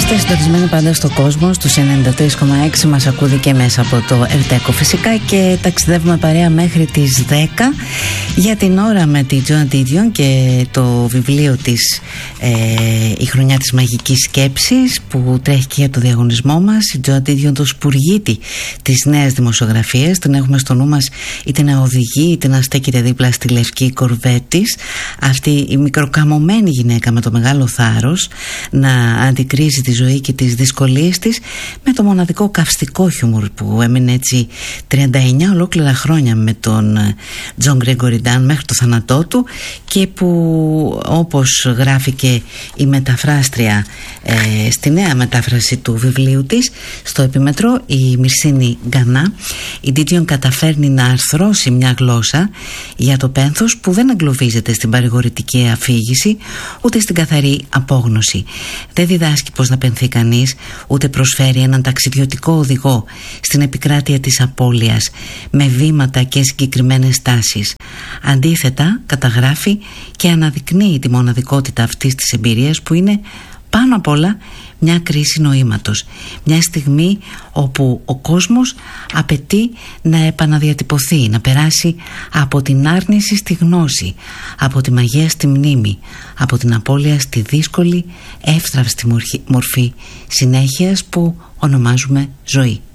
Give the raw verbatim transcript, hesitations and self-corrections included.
Είστε συντονισμένοι πάντα στο κόσμο, στους ενενήντα τρία κόμμα έξι, μας ακούτε και μέσα από το Ελτέκο φυσικά και ταξιδεύουμε παρέα μέχρι τις δέκα για την ώρα με τη Joan Didion και το βιβλίο της ε, η χρονιά της μαγικής σκέψης που τρέχει και για το διαγωνισμό μας. Η Joan Didion, το σπουργίτη της νέας δημοσιογραφίας, την έχουμε στο νου μας είτε να οδηγεί είτε να στέκεται δίπλα στη λευκή κορβέτ της, αυτή η μικροκαμωμένη γυναίκα με το μεγάλο θάρρος να αντικρίζει τη ζωή και τις δυσκολίες της με το μοναδικό καυστικό χιούμορ που έμεινε έτσι τριάντα εννιά ολόκληρα χρόνια με τον Τζον Γκρέγκορι Ντάν μέχρι το θάνατό του και που, όπως γράφει και η μεταφράστρια ε, στη νέα μετάφραση του βιβλίου της στο επιμετρό, η Μυρσίνη Γκανά, η Didion καταφέρνει να αρθρώσει μια γλώσσα για το πένθος που δεν εγκλωβίζεται στην παρηγορητική αφήγηση ούτε στην καθαρή απόγνωση. Δεν διδάσκει πως να πενθεί κανείς, ούτε προσφέρει έναν ταξιδιωτικό οδηγό στην επικράτεια της απώλειας με βήματα και συγκεκριμένες τάσεις. Αντίθετα, καταγράφει και αναδεικνύει τη μοναδικότητα αυτής της εμπειρίας που είναι πάνω απ' όλα μια κρίση νοήματος, μια στιγμή όπου ο κόσμος απαιτεί να επαναδιατυπωθεί, να περάσει από την άρνηση στη γνώση, από τη μαγεία στη μνήμη, από την απώλεια στη δύσκολη εύθραυστη μορφή συνέχειας που ονομάζουμε ζωή.